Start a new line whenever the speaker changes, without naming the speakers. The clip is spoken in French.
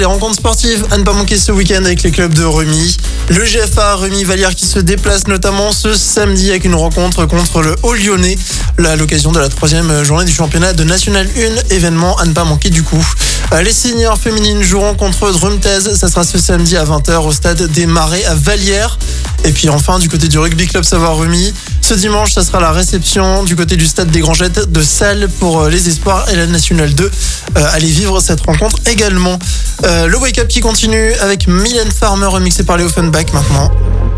Les rencontres sportives à ne pas manquer ce week-end avec les clubs de Remy. Le GFA Remy-Vallières qui se déplace notamment ce samedi avec une rencontre contre le Haut-Lyonnais. Là, à l'occasion de la 3e journée du championnat de National 1, événement à ne pas manquer du coup. Les seniors féminines joueront contre Drumtez. Ça sera ce samedi à 20h au stade des Marais à Vallières. Et puis enfin, du côté du Rugby Club Savoie-Remy, ce dimanche, ça sera la réception du côté du stade des Grangettes de Salles pour les Espoirs et la Nationale 2. Allez vivre cette rencontre également. Le Wake Up qui continue avec Mylène Farmer remixé par Léo Funback maintenant.